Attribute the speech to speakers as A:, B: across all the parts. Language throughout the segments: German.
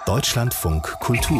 A: Deutschlandfunk Kultur.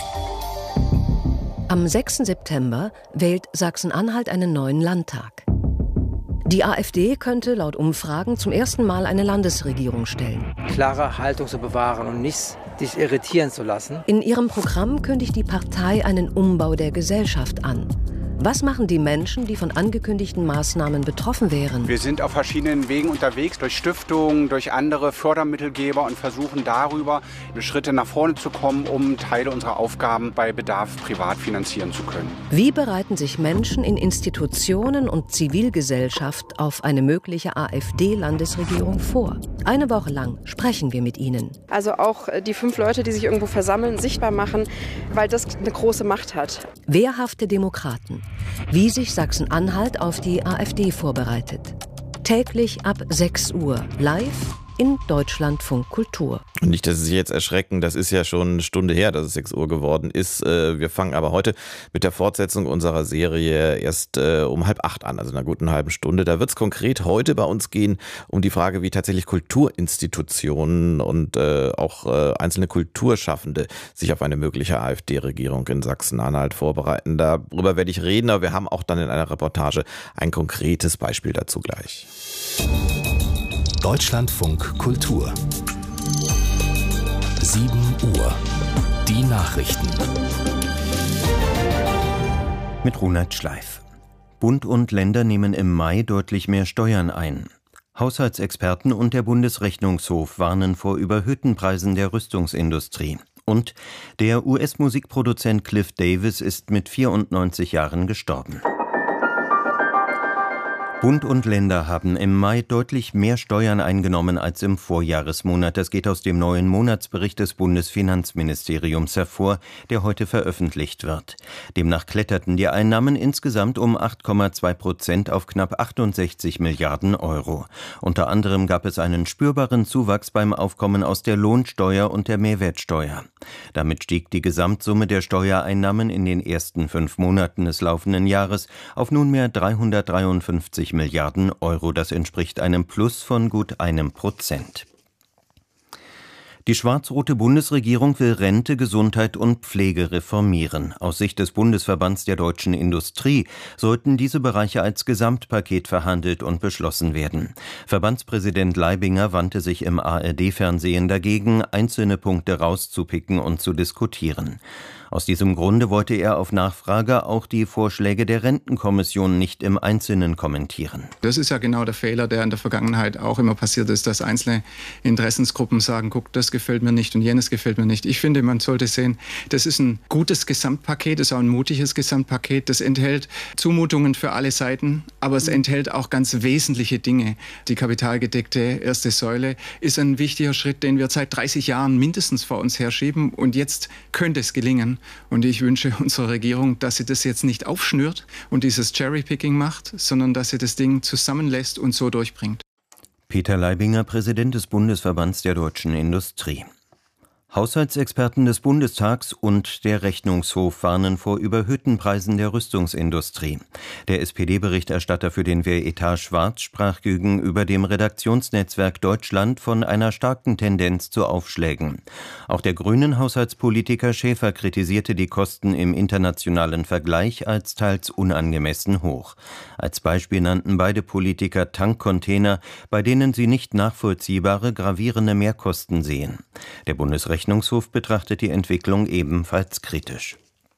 B: Am 6. September wählt Sachsen-Anhalt einen neuen Landtag. Die AfD könnte laut Umfragen zum ersten Mal eine Landesregierung stellen.
C: Klare Haltung zu bewahren und nicht dich irritieren zu lassen.
B: In ihrem Programm kündigt die Partei einen Umbau der Gesellschaft an. Was machen die Menschen, die von angekündigten Maßnahmen betroffen wären?
D: Wir sind auf verschiedenen Wegen unterwegs, durch Stiftungen, durch andere Fördermittelgeber und versuchen darüber Schritte nach vorne zu kommen, um Teile unserer Aufgaben bei Bedarf privat finanzieren zu können.
B: Wie bereiten sich Menschen in Institutionen und Zivilgesellschaft auf eine mögliche AfD-Landesregierung vor? Eine Woche lang sprechen wir mit ihnen.
E: Also auch die 5 Leute, die sich irgendwo versammeln, sichtbar machen, weil das eine große Macht hat.
B: Wehrhafte Demokraten. Wie sich Sachsen-Anhalt auf die AfD vorbereitet. Täglich ab 6 Uhr live in Deutschlandfunk Kultur.
F: Und nicht, dass Sie sich jetzt erschrecken, das ist ja schon eine Stunde her, dass es 6 Uhr geworden ist. Wir fangen aber heute mit der Fortsetzung unserer Serie erst um 7:30 an, also in einer guten halben Stunde. Da wird es konkret heute bei uns gehen um die Frage, wie tatsächlich Kulturinstitutionen und auch einzelne Kulturschaffende sich auf eine mögliche AfD-Regierung in Sachsen-Anhalt vorbereiten. Darüber werde ich reden, aber wir haben auch dann in einer Reportage ein konkretes Beispiel dazu gleich.
A: Deutschlandfunk Kultur. 7 Uhr. Die Nachrichten.
G: Mit Ronald Schleif. Bund und Länder nehmen im Mai deutlich mehr Steuern ein. Haushaltsexperten und der Bundesrechnungshof warnen vor überhöhten Preisen der Rüstungsindustrie. Und der US-Musikproduzent Cliff Davis ist mit 94 Jahren gestorben. Bund und Länder haben im Mai deutlich mehr Steuern eingenommen als im Vorjahresmonat. Das geht aus dem neuen Monatsbericht des Bundesfinanzministeriums hervor, der heute veröffentlicht wird. Demnach kletterten die Einnahmen insgesamt um 8,2% auf knapp 68 Milliarden Euro. Unter anderem gab es einen spürbaren Zuwachs beim Aufkommen aus der Lohnsteuer und der Mehrwertsteuer. Damit stieg die Gesamtsumme der Steuereinnahmen in den ersten 5 Monaten des laufenden Jahres auf nunmehr 353 Milliarden Euro. Das entspricht einem Plus von gut 1%. Die schwarz-rote Bundesregierung will Rente, Gesundheit und Pflege reformieren. Aus Sicht des Bundesverbands der deutschen Industrie sollten diese Bereiche als Gesamtpaket verhandelt und beschlossen werden. Verbandspräsident Leibinger wandte sich im ARD-Fernsehen dagegen, einzelne Punkte rauszupicken und zu diskutieren. Aus diesem Grunde wollte er auf Nachfrage auch die Vorschläge der Rentenkommission nicht im Einzelnen kommentieren.
H: Das ist ja genau der Fehler, der in der Vergangenheit auch immer passiert ist, dass einzelne Interessensgruppen sagen, guck, das gefällt mir nicht und jenes gefällt mir nicht. Ich finde, man sollte sehen, das ist ein gutes Gesamtpaket, das ist auch ein mutiges Gesamtpaket. Das enthält Zumutungen für alle Seiten, aber es enthält auch ganz wesentliche Dinge. Die kapitalgedeckte erste Säule ist ein wichtiger Schritt, den wir seit 30 Jahren mindestens vor uns herschieben. Und jetzt könnte es gelingen. Und ich wünsche unserer Regierung, dass sie das jetzt nicht aufschnürt und dieses Cherrypicking macht, sondern dass sie das Ding zusammenlässt und so durchbringt.
G: Peter Leibinger, Präsident des Bundesverbands der deutschen Industrie. Haushaltsexperten des Bundestags und der Rechnungshof warnen vor überhöhten Preisen der Rüstungsindustrie. Der SPD-Berichterstatter für den Wehretat Schwarz sprach gegenüber dem Redaktionsnetzwerk Deutschland von einer starken Tendenz zu Aufschlägen. Auch der grünen Haushaltspolitiker Schäfer kritisierte die Kosten im internationalen Vergleich als teils unangemessen hoch. Als Beispiel nannten beide Politiker Tankcontainer, bei denen sie nicht nachvollziehbare, gravierende Mehrkosten sehen. Der Bundesrechnungshof betrachtet die Entwicklung ebenfalls kritisch.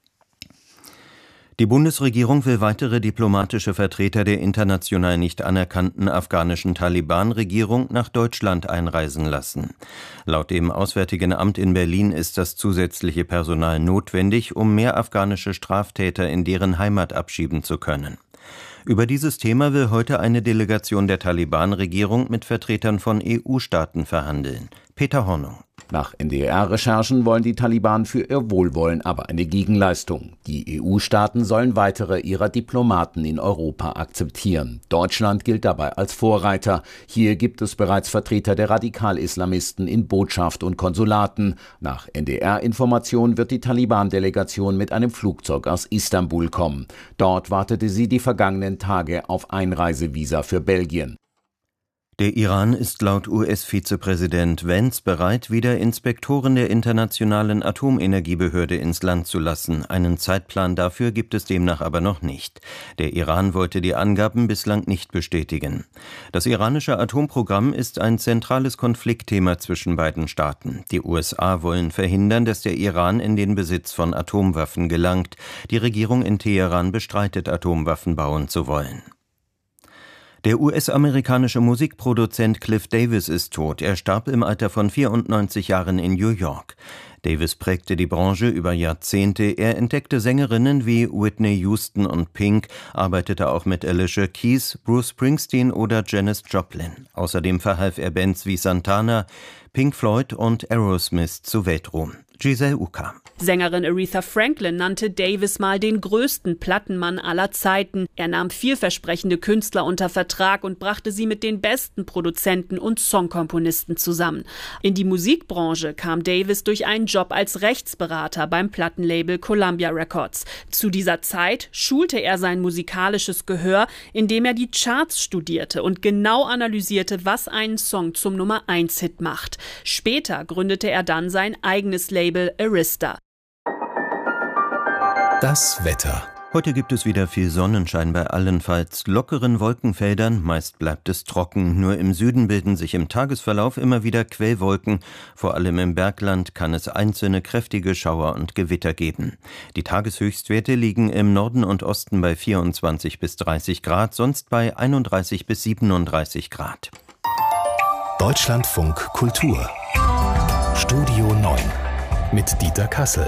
G: Die Bundesregierung will weitere diplomatische Vertreter der international nicht anerkannten afghanischen Taliban-Regierung nach Deutschland einreisen lassen. Laut dem Auswärtigen Amt in Berlin ist das zusätzliche Personal notwendig, um mehr afghanische Straftäter in deren Heimat abschieben zu können. Über dieses Thema will heute eine Delegation der Taliban-Regierung mit Vertretern von EU-Staaten verhandeln. Peter Hornung.
I: Nach NDR-Recherchen wollen die Taliban für ihr Wohlwollen aber eine Gegenleistung. Die EU-Staaten sollen weitere ihrer Diplomaten in Europa akzeptieren. Deutschland gilt dabei als Vorreiter. Hier gibt es bereits Vertreter der Radikal-Islamisten in Botschaft und Konsulaten. Nach NDR-Information wird die Taliban-Delegation mit einem Flugzeug aus Istanbul kommen. Dort wartete sie die vergangenen Tage auf Einreisevisa für Belgien.
G: Der Iran ist laut US-Vizepräsident Vance bereit, wieder Inspektoren der Internationalen Atomenergiebehörde ins Land zu lassen. Einen Zeitplan dafür gibt es demnach aber noch nicht. Der Iran wollte die Angaben bislang nicht bestätigen. Das iranische Atomprogramm ist ein zentrales Konfliktthema zwischen beiden Staaten. Die USA wollen verhindern, dass der Iran in den Besitz von Atomwaffen gelangt. Die Regierung in Teheran bestreitet, Atomwaffen bauen zu wollen. Der US-amerikanische Musikproduzent Cliff Davis ist tot. Er starb im Alter von 94 Jahren in New York. Davis prägte die Branche über Jahrzehnte. Er entdeckte Sängerinnen wie Whitney Houston und Pink, arbeitete auch mit Alicia Keys, Bruce Springsteen oder Janis Joplin. Außerdem verhalf er Bands wie Santana, Pink Floyd und Aerosmith zu Weltruhm. Giselle Uka.
J: Sängerin Aretha Franklin nannte Davis mal den größten Plattenmann aller Zeiten. Er nahm vielversprechende Künstler unter Vertrag und brachte sie mit den besten Produzenten und Songkomponisten zusammen. In die Musikbranche kam Davis durch einen Job als Rechtsberater beim Plattenlabel Columbia Records. Zu dieser Zeit schulte er sein musikalisches Gehör, indem er die Charts studierte und genau analysierte, was einen Song zum Nummer-1-Hit macht. Später gründete er dann sein eigenes Label Arista.
A: Das Wetter.
G: Heute gibt es wieder viel Sonnenschein bei allenfalls lockeren Wolkenfeldern. Meist bleibt es trocken. Nur im Süden bilden sich im Tagesverlauf immer wieder Quellwolken. Vor allem im Bergland kann es einzelne kräftige Schauer und Gewitter geben. Die Tageshöchstwerte liegen im Norden und Osten bei 24 bis 30 Grad, sonst bei 31 bis 37 Grad.
A: Deutschlandfunk Kultur. Studio 9 mit Dieter Kassel.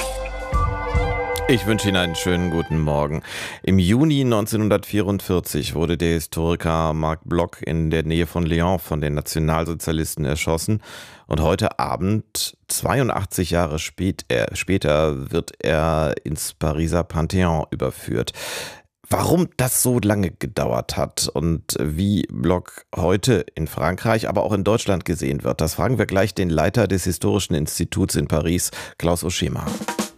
F: Ich wünsche Ihnen einen schönen guten Morgen. Im Juni 1944 wurde der Historiker Marc Bloch in der Nähe von Lyon von den Nationalsozialisten erschossen. Und heute Abend, 82 Jahre später, wird er ins Pariser Panthéon überführt. Warum das so lange gedauert hat und wie Bloch heute in Frankreich, aber auch in Deutschland gesehen wird, das fragen wir gleich den Leiter des Historischen Instituts in Paris, Klaus Oschema.